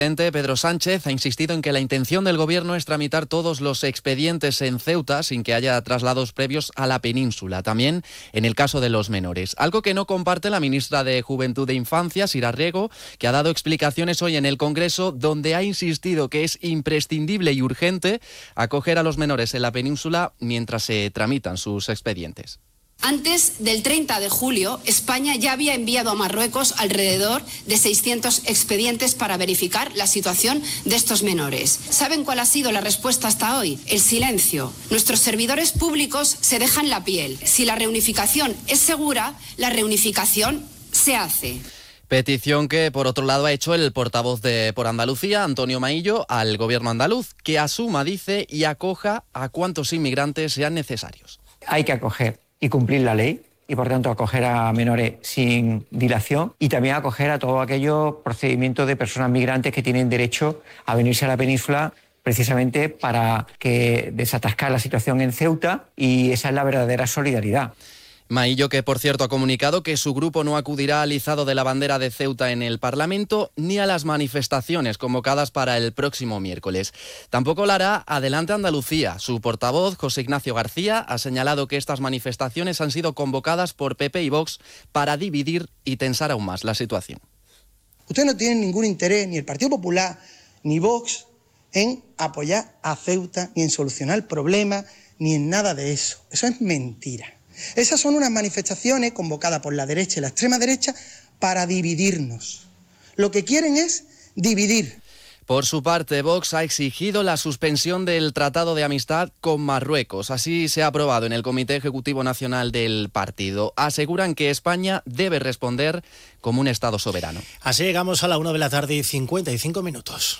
Pedro Sánchez ha insistido en que la intención del Gobierno es tramitar todos los expedientes en Ceuta sin que haya traslados previos a la península, también en el caso de los menores. Algo que no comparte la ministra de Juventud e Infancia, Sira Riego, que ha dado explicaciones hoy en el Congreso, donde ha insistido que es imprescindible y urgente acoger a los menores en la península mientras se tramitan sus expedientes. Antes del 30 de julio, España ya había enviado a Marruecos alrededor de 600 expedientes para verificar la situación de estos menores. ¿Saben cuál ha sido la respuesta hasta hoy? El silencio. Nuestros servidores públicos se dejan la piel. Si la reunificación es segura, la reunificación se hace. Petición que, por otro lado, ha hecho el portavoz por Andalucía, Antonio Maillo, al Gobierno andaluz, que asuma, dice, y acoja a cuantos inmigrantes sean necesarios. Hay que acoger y cumplir la ley y, por tanto, acoger a menores sin dilación y también acoger a todos aquellos procedimientos de personas migrantes que tienen derecho a venirse a la península precisamente para desatascar la situación en Ceuta, y esa es la verdadera solidaridad. Maillo, que por cierto ha comunicado que su grupo no acudirá al izado de la bandera de Ceuta en el Parlamento ni a las manifestaciones convocadas para el próximo miércoles. Tampoco lo hará Adelante Andalucía. Su portavoz, José Ignacio García, ha señalado que estas manifestaciones han sido convocadas por PP y Vox para dividir y tensar aún más la situación. Ustedes no tienen ningún interés, ni el Partido Popular ni Vox, en apoyar a Ceuta, ni en solucionar el problema, ni en nada de eso. Eso es mentira. Esas son unas manifestaciones convocadas por la derecha y la extrema derecha para dividirnos. Lo que quieren es dividir. Por su parte, Vox ha exigido la suspensión del Tratado de Amistad con Marruecos. Así se ha aprobado en el Comité Ejecutivo Nacional del partido. Aseguran que España debe responder como un Estado soberano. Así llegamos a la 1 de la tarde y 55 minutos.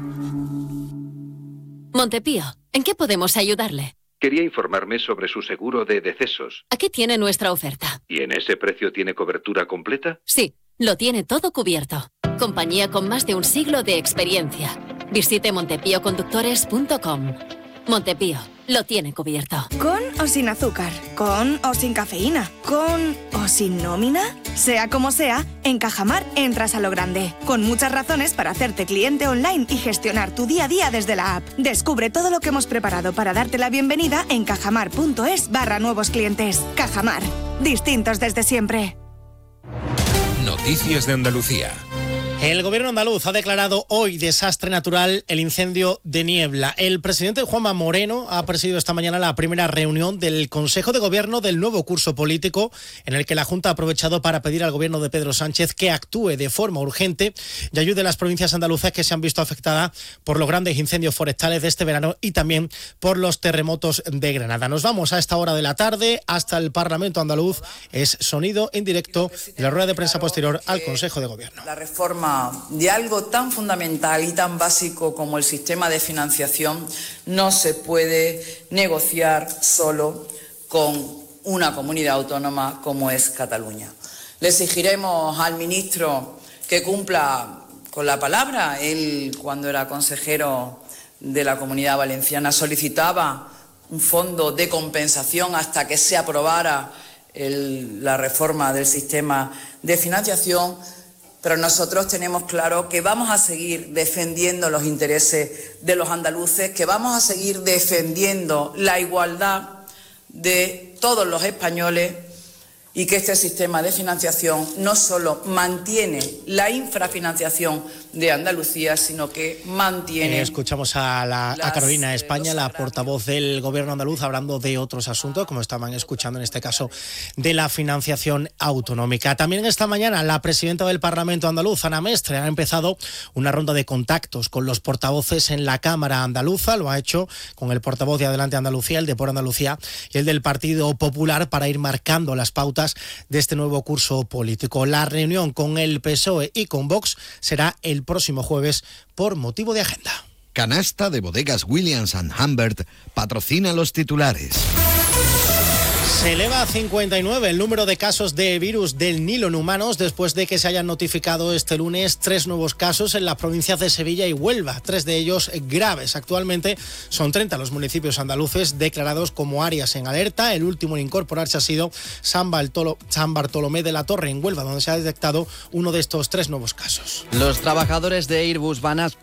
Montepío, ¿en qué podemos ayudarle? Quería informarme sobre su seguro de decesos. Aquí tiene nuestra oferta. ¿Y en ese precio tiene cobertura completa? Sí, lo tiene todo cubierto. Compañía con más de un siglo de experiencia. Visite montepíoconductores.com. Montepío, lo tiene cubierto. ¿Con o sin azúcar? ¿Con o sin cafeína? ¿Con o sin nómina? Sea como sea, en Cajamar entras a lo grande. Con muchas razones para hacerte cliente online y gestionar tu día a día desde la app. Descubre todo lo que hemos preparado para darte la bienvenida en cajamar.es/nuevos clientes. Cajamar, distintos desde siempre. Noticias de Andalucía. El gobierno andaluz ha declarado hoy desastre natural el incendio de Niebla. El presidente Juanma Moreno ha presidido esta mañana la primera reunión del Consejo de Gobierno del nuevo curso político, en el que la Junta ha aprovechado para pedir al gobierno de Pedro Sánchez que actúe de forma urgente y ayude a las provincias andaluzas que se han visto afectadas por los grandes incendios forestales de este verano y también por los terremotos de Granada. Nos vamos a esta hora de la tarde hasta el Parlamento andaluz. Es sonido en directo de la rueda de prensa posterior al Consejo de Gobierno. La reforma de algo tan fundamental y tan básico como el sistema de financiación no se puede negociar solo con una comunidad autónoma como es Cataluña. Le exigiremos al ministro que cumpla con la palabra. Él, cuando era consejero de la Comunidad Valenciana, solicitaba un fondo de compensación hasta que se aprobara la reforma del sistema de financiación. Pero nosotros tenemos claro que vamos a seguir defendiendo los intereses de los andaluces, que vamos a seguir defendiendo la igualdad de todos los españoles y que este sistema de financiación no solo mantiene la infrafinanciación de Andalucía, sino que mantiene... Escuchamos a Carolina España, la portavoz del gobierno andaluz, hablando de otros asuntos, como estaban escuchando en este caso, de la financiación autonómica. También esta mañana la presidenta del Parlamento andaluz, Ana Mestre, ha empezado una ronda de contactos con los portavoces en la Cámara andaluza. Lo ha hecho con el portavoz de Adelante Andalucía, el de Por Andalucía y el del Partido Popular, para ir marcando las pautas de este nuevo curso político. La reunión con el PSOE y con Vox será el próximo jueves por motivo de agenda. Canasta de Bodegas Williams & Humbert patrocina los titulares. Se eleva a 59 el número de casos de virus del Nilo en humanos después de que se hayan notificado este lunes 3 nuevos casos en las provincias de Sevilla y Huelva, 3 de ellos graves. Actualmente son 30 los municipios andaluces declarados como áreas en alerta. El último en incorporarse ha sido San Bartolomé de la Torre en Huelva, donde se ha detectado uno de estos 3 nuevos casos. Los trabajadores de Airbus van a